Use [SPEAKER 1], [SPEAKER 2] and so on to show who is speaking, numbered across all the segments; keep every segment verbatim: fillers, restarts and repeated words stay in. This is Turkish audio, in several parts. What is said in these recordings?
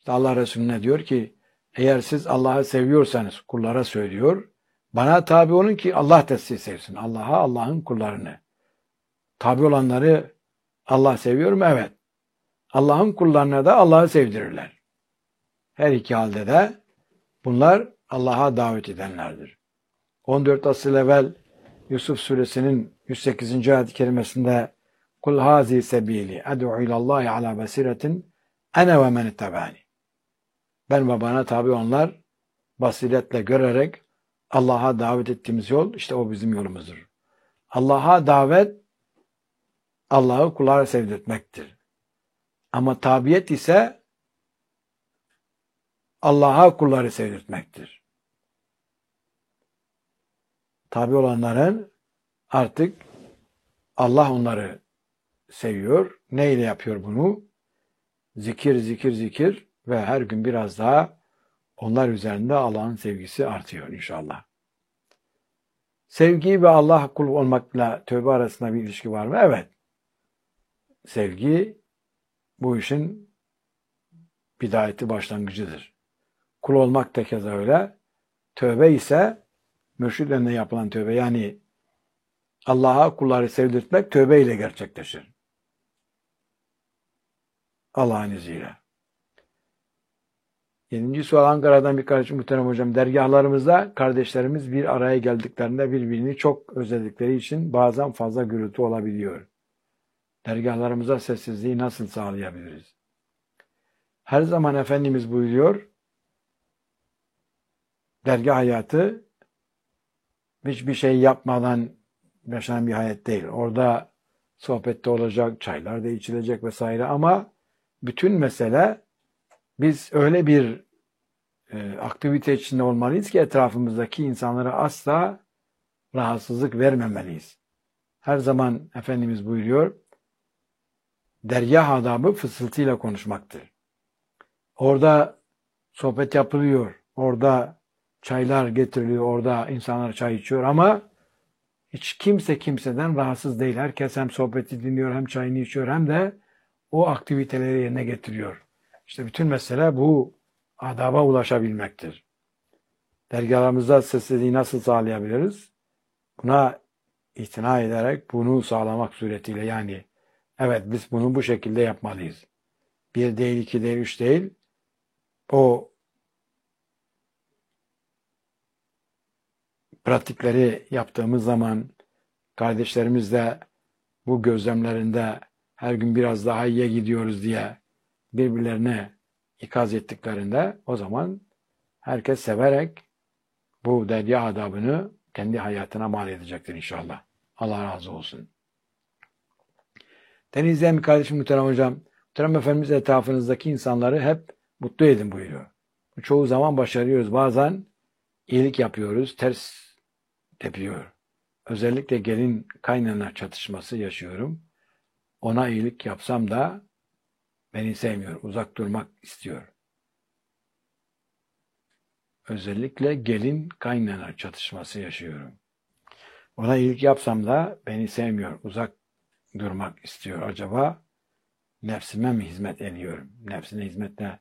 [SPEAKER 1] Allah Resulüne diyor ki eğer siz Allah'ı seviyorsanız kullara söylüyor. Bana tabi olun ki Allah da sizi sevsin. Allah'a, Allah'ın kullarını. Tabi olanları Allah seviyor mu? Evet. Allah'ın kullarına da Allah'ı sevdirirler. Her iki halde de bunlar Allah'a davet edenlerdir. on dört asır evvel Yusuf suresinin yüz sekizinci ayet-i kerimesinde Kul hazi sebili ed'u ilallahi ala basiretin ene ve men ittabani. Ben ve bana tabi olanlar basiretle görerek Allah'a davet ettiğimiz yol işte o bizim yolumuzdur. Allah'a davet Allah'ı kullara sevdirtmektir. Ama tabiyet ise Allah'a kulları sevdirtmektir. Tabi olanların artık Allah onları seviyor. Ne ile yapıyor bunu? Zikir, zikir, zikir ve her gün biraz daha onlar üzerinde Allah'ın sevgisi artıyor inşallah. Sevgi ve Allah kul olmakla tövbe arasında bir ilişki var mı? Evet. Sevgi bu işin bidayeti, başlangıcıdır. Kul olmak da keza öyle. Tövbe ise mürşidlerine yapılan tövbe, yani Allah'a kulları sevdirtmek tövbe ile gerçekleşir. Allah'ın izniyle. Yedinci sual Ankara'dan bir kardeşim, muhterem hocam. Dergahlarımızda kardeşlerimiz bir araya geldiklerinde birbirini çok özledikleri için bazen fazla gürültü olabiliyor. Dergahlarımıza sessizliği nasıl sağlayabiliriz? Her zaman Efendimiz buyuruyor, dergah hayatı hiçbir şey yapmadan yaşanan bir hayat değil. Orada sohbette olacak, çaylar da içilecek vesaire, ama bütün mesele biz öyle bir e, aktivite içinde olmalıyız ki etrafımızdaki insanlara asla rahatsızlık vermemeliyiz. Her zaman Efendimiz buyuruyor, dergah adabı fısıltıyla konuşmaktır. Orada sohbet yapılıyor, orada çaylar getiriliyor, orada insanlar çay içiyor ama hiç kimse kimseden rahatsız değil. Herkes hem sohbeti dinliyor, hem çayını içiyor, hem de o aktiviteleri yerine getiriyor. İşte bütün mesele bu adaba ulaşabilmektir. Dergahlarımızda sessizliği nasıl sağlayabiliriz? Buna itina ederek bunu sağlamak suretiyle, yani evet biz bunu bu şekilde yapmalıyız. Bir değil, iki değil, üç değil. O pratikleri yaptığımız zaman kardeşlerimiz de bu gözlemlerinde her gün biraz daha iyiye gidiyoruz diye birbirlerine ikaz ettiklerinde o zaman herkes severek bu derya adabını kendi hayatına mal edecektir inşallah. Allah razı olsun. Denizleyen bir kardeşim, muhterem hocam, muhterem Efendimiz etrafınızdaki insanları hep mutlu edin buyuruyor. Çoğu zaman başarıyoruz. Bazen iyilik yapıyoruz, ters tepiyor. Özellikle gelin kaynana çatışması yaşıyorum. Ona iyilik yapsam da beni sevmiyor, uzak durmak istiyor. Özellikle gelin kaynana çatışması yaşıyorum. Ona iyilik yapsam da beni sevmiyor, uzak durmak istiyor. Acaba nefsime mi hizmet ediyorum? Nefsine hizmetle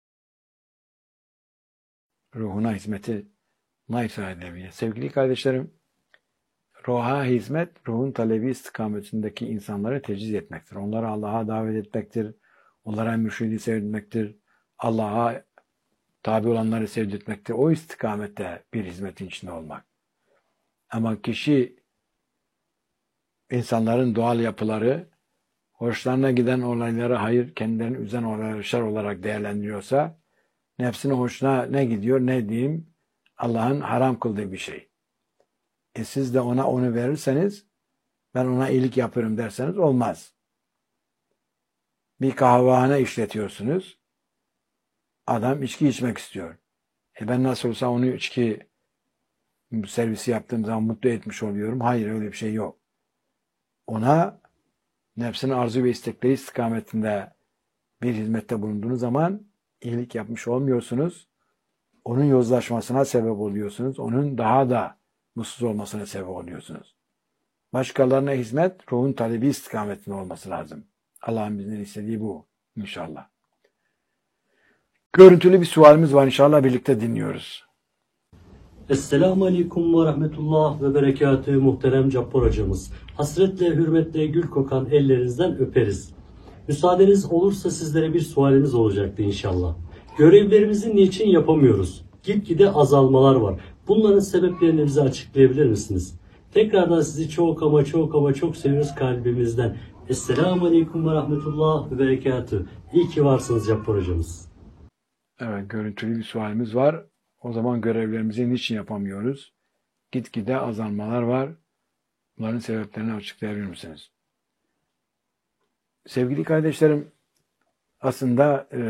[SPEAKER 1] ruhuna hizmeti nasıl edebilir? Sevgili kardeşlerim, ruha hizmet, ruhun talebi istikametindeki insanları teciz etmektir. Onları Allah'a davet etmektir. Onlara mürşidi sevdirmektir. Allah'a tabi olanları sevdirtmektir. O istikamette bir hizmetin içinde olmak. Ama kişi insanların doğal yapıları, hoşlarına giden olayları hayır, kendilerini üzen olayları şer olarak değerlendiriyorsa, nefsine hoşuna ne gidiyor, ne diyeyim, Allah'ın haram kıldığı bir şey. E siz de ona onu verirseniz, ben ona iyilik yaparım derseniz olmaz. Bir kahvehane işletiyorsunuz. Adam içki içmek istiyor. E ben nasıl olsa onu içki servisi yaptığım zaman mutlu etmiş oluyorum. Hayır, öyle bir şey yok. Ona nefsinin arzu ve istekleri istikametinde bir hizmette bulunduğunuz zaman iyilik yapmış olmuyorsunuz. Onun yozlaşmasına sebep oluyorsunuz. Onun daha da mutsuz olmasına sebep oluyorsunuz. Başkalarına hizmet, ruhun talebi istikametinde olması lazım. Allah'ın bizden istediği bu inşallah. görüntülü bir sualimiz var, inşallah birlikte dinliyoruz.
[SPEAKER 2] Esselamu Aleyküm ve Rahmetullah ve Berekatü muhterem Cabbar hocamız. Hasretle, hürmetle gül kokan ellerinizden öperiz. Müsaadeniz olursa sizlere bir sualimiz olacaktı inşallah. Görevlerimizi niçin yapamıyoruz? Gitgide azalmalar var. Bunların sebeplerini bize açıklayabilir misiniz? Tekrardan sizi çok ama çok ama çok seviyoruz kalbimizden. Esselamu Aleyküm ve Rahmetullah ve Berekatü. İyi ki varsınız Cabbar hocamız.
[SPEAKER 1] Evet, görüntülü bir sualimiz var. O zaman görevlerimizi niçin yapamıyoruz? Gitgide azalmalar var. Bunların sebeplerini açıklayabilir misiniz? Sevgili kardeşlerim, aslında e,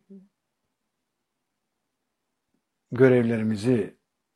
[SPEAKER 1] görevlerimizi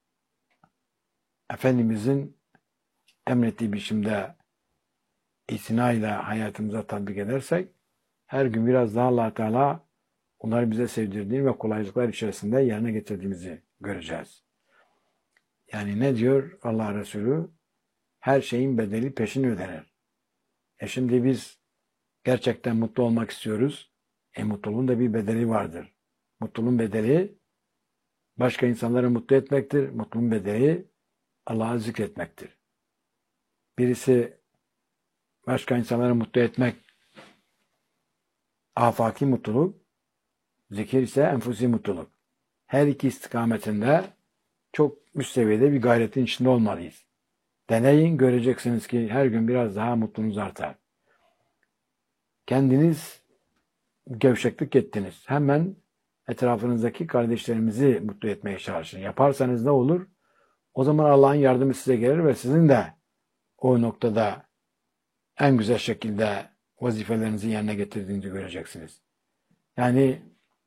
[SPEAKER 1] Efendimizin emrettiği biçimde itinayla hayatımıza tatbik edersek, her gün biraz daha Allah Teala onları bize sevdirdiğini ve kolaylıklar içerisinde yerine getirdiğimizi göreceğiz. Yani ne diyor Allah Resulü? Her şeyin bedeli peşin ödenir. E şimdi biz gerçekten mutlu olmak istiyoruz. E mutluluğun da bir bedeli vardır. Mutluluğun bedeli başka insanları mutlu etmektir. Mutluluğun bedeli Allah'ı zikretmektir. Birisi başka insanları mutlu etmek afaki mutluluk, zikir ise enfusi mutluluk. Her iki istikametinde çok üst seviyede bir gayretin içinde olmalıyız. Deneyin, göreceksiniz ki her gün biraz daha mutluluğunuz artar. Kendiniz gevşeklik ettiniz. Hemen etrafınızdaki kardeşlerimizi mutlu etmeye çalışın. Yaparsanız ne olur? O zaman Allah'ın yardımı size gelir ve sizin de o noktada en güzel şekilde vazifelerinizi yerine getirdiğinizi göreceksiniz. Yani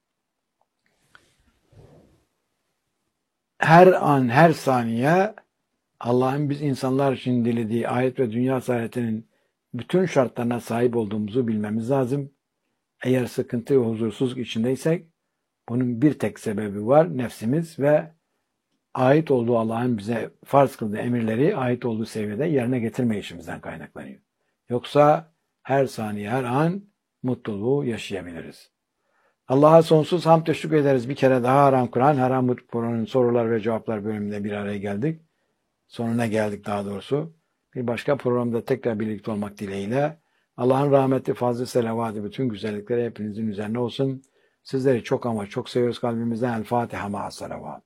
[SPEAKER 1] her an, her saniye Allah'ın biz insanlar için dilediği ahiret ve dünya saadetinin bütün şartlarına sahip olduğumuzu bilmemiz lazım. Eğer sıkıntı ve huzursuzluk içindeysek bunun bir tek sebebi var, nefsimiz ve ait olduğu Allah'ın bize farz kıldığı emirleri ait olduğu seviyede yerine getirmeyişimizden kaynaklanıyor. Yoksa her saniye, her an mutluluğu yaşayabiliriz. Allah'a sonsuz hamd teşekkür ederiz. Bir kere daha Haram Kur'an, Haram Kur'an'ın sorular ve cevaplar bölümünde bir araya geldik. Sonuna geldik daha doğrusu. Bir başka programda tekrar birlikte olmak dileğiyle. Allah'ın rahmeti, fazlı selavatı, bütün güzellikleri hepinizin üzerine olsun. Sizleri çok ama çok seviyoruz kalbimizden. El Fatiha ma'a salavat.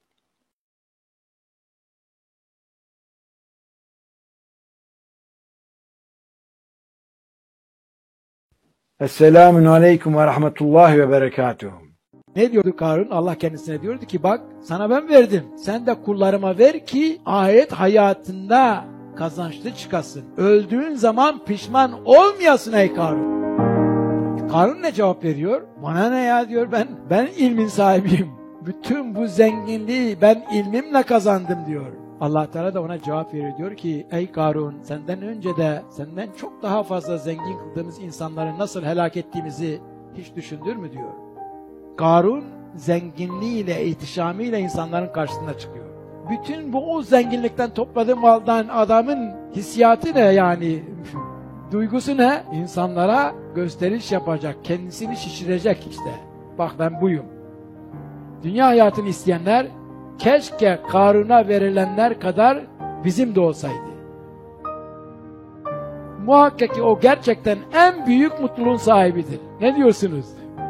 [SPEAKER 1] Esselamun aleyküm ve rahmetullahi ve berekatuhu.
[SPEAKER 3] Ne diyordu Karun? Allah kendisine diyordu ki bak sana ben verdim. Sen de kullarıma ver ki ahiret hayatında kazançlı çıkasın. Öldüğün zaman pişman olmayasın ey Karun. Karun ne cevap veriyor? Bana ne ya diyor, ben ben ilmin sahibiyim. Bütün bu zenginliği ben ilmimle kazandım diyor. Allah Teala da ona cevap veriyor, diyor ki ey Karun, senden önce de senden çok daha fazla zengin kıldığımız insanları nasıl helak ettiğimizi hiç düşündür mü diyor. Karun zenginliğiyle, ihtişamıyla insanların karşısına çıkıyor. Bütün bu o zenginlikten topladığı maldan adamın hissiyatı ne yani? Duygusu ne? İnsanlara gösteriş yapacak, kendisini şişirecek işte. Bak ben buyum. Dünya hayatını isteyenler keşke Karun'a verilenler kadar bizim de olsaydı. Muhakkak ki o gerçekten en büyük mutluluğun sahibidir. Ne diyorsunuz?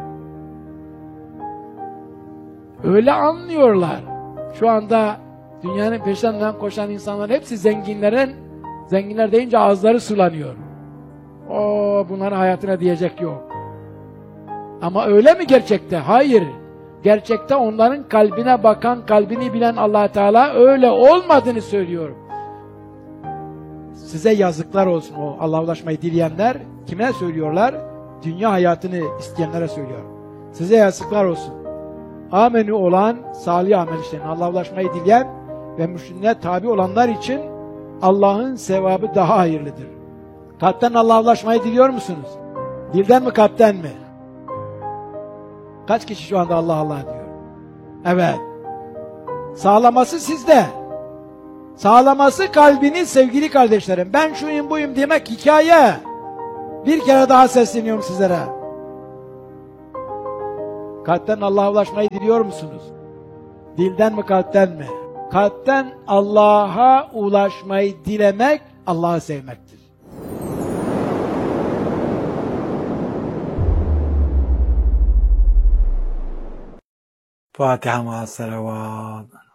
[SPEAKER 3] Öyle anlıyorlar. Şu anda dünyanın peşinden koşan insanlar hepsi zenginlerin, zenginler deyince ağızları sulanıyor. O bunların hayatına diyecek yok. Ama öyle mi gerçekte? Hayır. Gerçekte onların kalbine bakan, kalbini bilen Allah Teala öyle olmadığını söylüyor. Size yazıklar olsun o Allah'a ulaşmayı dileyenler. Kime söylüyorlar? Dünya hayatını isteyenlere söylüyor. Size yazıklar olsun. Amenü olan, salih amel işleyen, Allah'a ulaşmayı dileyen ve mürşidine tabi olanlar için Allah'ın sevabı daha hayırlıdır. Kalpten Allah'a ulaşmayı diliyor musunuz? Dilden mi, kalpten mi? Kaç kişi şu anda Allah Allah diyor? Evet. Sağlaması sizde. Sağlaması kalbiniz sevgili kardeşlerim. Ben şuyum buyum demek hikaye. Bir kere daha sesleniyorum sizlere. Kalpten Allah'a ulaşmayı diliyor musunuz? Dilden mi, kalpten mi? Kalpten Allah'a ulaşmayı dilemek, Allah'ı sevmektir.
[SPEAKER 1] Fatiha ma'as salavat.